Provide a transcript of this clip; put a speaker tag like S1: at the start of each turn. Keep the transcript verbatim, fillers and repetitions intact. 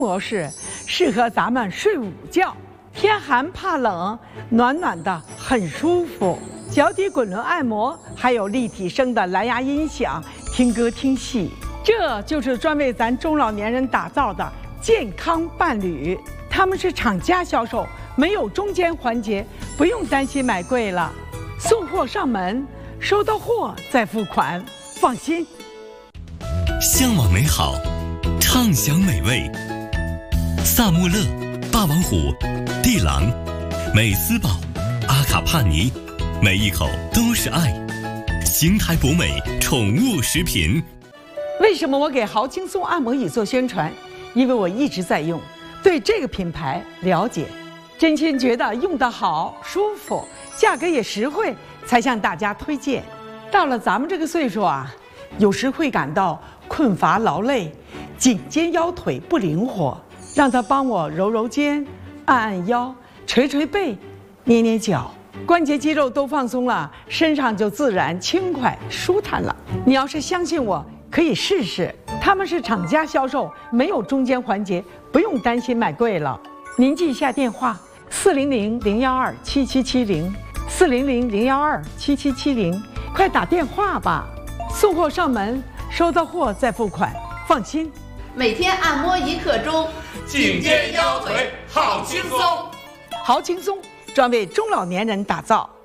S1: 模式适合咱们睡午觉，天寒怕冷，暖暖的很舒服。脚底滚轮按摩，还有立体声的蓝牙音响，听歌听戏，这就是专为咱中老年人打造的健康伴侣。他们是厂家销售，没有中间环节，不用担心买贵了。送货上门，收到货再付款，放心。
S2: 向往美好，畅享美味。萨穆勒、霸王虎、帝狼、美斯宝、阿卡帕尼，每一口都是爱。邢台博美宠物食品。
S1: 为什么我给豪轻松按摩椅做宣传？因为我一直在用，对这个品牌了解，真心觉得用得好、舒服，价格也实惠，才向大家推荐。到了咱们这个岁数啊，有时会感到困乏劳累，颈肩腰腿不灵活，让他帮我揉揉肩，按按腰，捶捶背，捏捏脚，关节肌肉都放松了，身上就自然轻快舒坦了。你要是相信我，可以试试。他们是厂家销售，没有中间环节，不用担心买贵了。您记一下电话：四零零零幺二七七七零，四零零零幺二七七七零，快打电话吧。送货上门，收到货再付款，放心。
S3: 每天按摩一刻钟，
S4: 颈肩腰腿好轻松，
S1: 好轻松，专为中老年人打造。